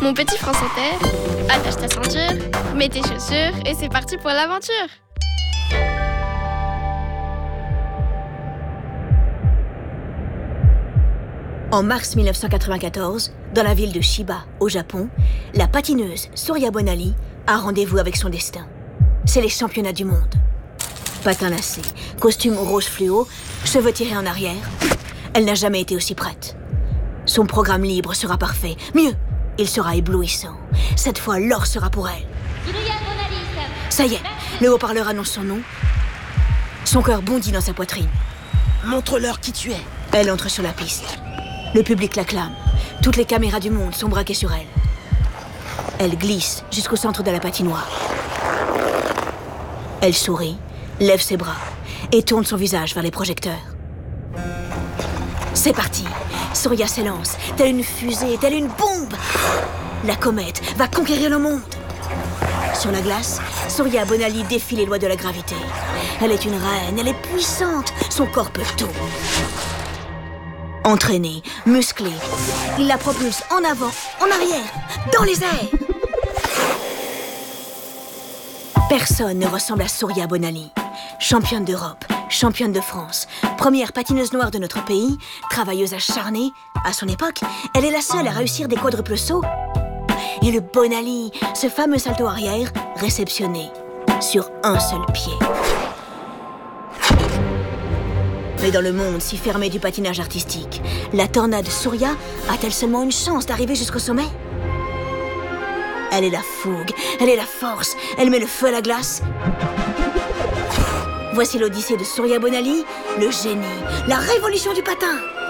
Mon petit France Inter, attache ta ceinture, mets tes chaussures et c'est parti pour l'aventure. En mars 1994, dans la ville de Chiba, au Japon, la patineuse Surya Bonali a rendez-vous avec son destin. C'est les championnats du monde. Patin lacé, costume rose fluo, cheveux tirés en arrière, elle n'a jamais été aussi prête. Son programme libre sera parfait. Mieux, il sera éblouissant. Cette fois, l'or sera pour elle. Ça y est, le haut-parleur annonce son nom. Son cœur bondit dans sa poitrine. Montre-leur qui tu es. Elle entre sur la piste. Le public l'acclame. Toutes les caméras du monde sont braquées sur elle. Elle glisse jusqu'au centre de la patinoire. Elle sourit, lève ses bras et tourne son visage vers les projecteurs. C'est parti. Surya s'élance, telle une fusée, telle une bombe. La comète va conquérir le monde. Sur la glace, Surya Bonali défie les lois de la gravité. Elle est une reine, elle est puissante, son corps peut tout. Entraîné, musclé, il la propulse en avant, en arrière, dans les airs. Personne ne ressemble à Surya Bonali. Championne d'Europe, championne de France, première patineuse noire de notre pays, travailleuse acharnée. À son époque, elle est la seule à réussir des quadruples sauts. Et le Bonali, ce fameux salto arrière, réceptionné sur un seul pied. Mais dans le monde si fermé du patinage artistique, la tornade Surya a-t-elle seulement une chance d'arriver jusqu'au sommet? Elle est la fougue, elle est la force, elle met le feu à la glace. Voici l'odyssée de Surya Bonali, le génie, la révolution du patin.